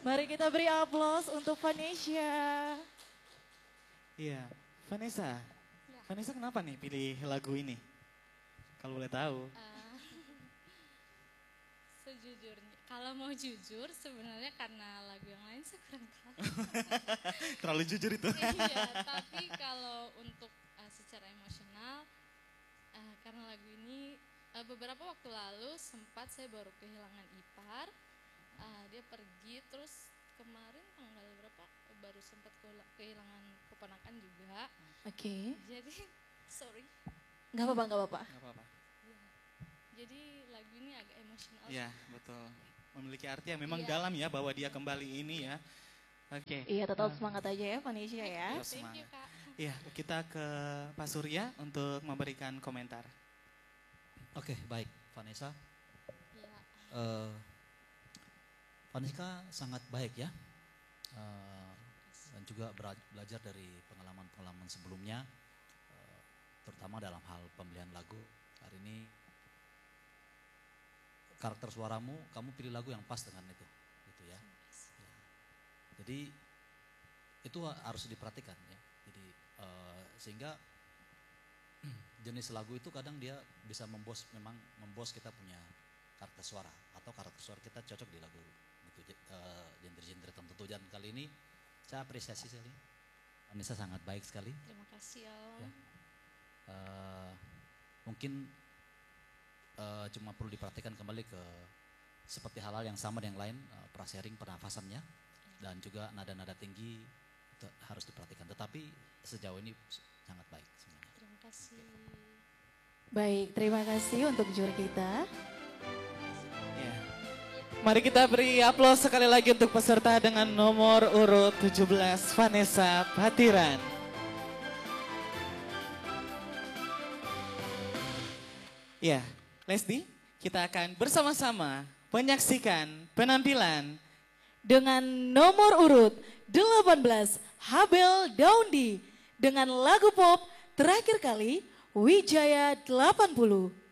Mari kita beri aplaus untuk Vanessa. Iya, Vanessa. Ya. Vanessa kenapa nih pilih lagu ini? Kalau boleh tahu. Sejujurnya, kalau mau jujur sebenarnya karena lagu yang lain saya kurang tahu. Terlalu jujur itu. Iya, tapi kalau untuk secara emosional, karena lagu ini beberapa waktu lalu sempat saya baru kehilangan ipar, dia pergi, terus kemarin tanggal berapa baru sempat kehilangan keponakan juga. Oke. Jadi sorry. Nggak apa-apa, nggak apa-apa. Gak apa-apa. Ya. Jadi lagu ini agak emosional. Iya, betul. Memiliki arti yang memang Iya. dalam ya bahwa dia kembali ini ya. Oke. Iya, tetap semangat aja ya Vanessa ya. Terus Thank you, semangat. Kak. Iya, kita ke Pak Surya untuk memberikan komentar. Oke, baik, Vanessa. Ya. Vanessa sangat baik ya, dan juga belajar dari pengalaman-pengalaman sebelumnya, terutama dalam hal pemilihan lagu. Hari ini karakter suaramu, kamu pilih lagu yang pas dengan itu, gitu ya. Ya. Jadi itu harus diperhatikan ya. Jadi sehingga jenis lagu itu kadang dia bisa membos kita punya karakter suara atau karakter suara kita cocok di lagu gitu, genre-genre tertentu. Dan kali ini saya apresiasi sekali, Vanessa sangat baik sekali. Terima kasih Om. Ya. Mungkin cuma perlu diperhatikan kembali ke seperti hal-hal yang sama dengan yang lain, prasering pernafasannya dan juga nada-nada tinggi itu harus diperhatikan. Tetapi sejauh ini sangat baik sebenarnya. Terima kasih. Baik, terima kasih untuk juri kita. Ya. Mari kita beri aplaus sekali lagi untuk peserta dengan nomor urut 17, Vanessa Batiran. Ya, Lesdi, kita akan bersama-sama menyaksikan penampilan Dengan nomor urut 18, Habel Daundi. Dengan lagu pop terakhir kali, Wijaya 80.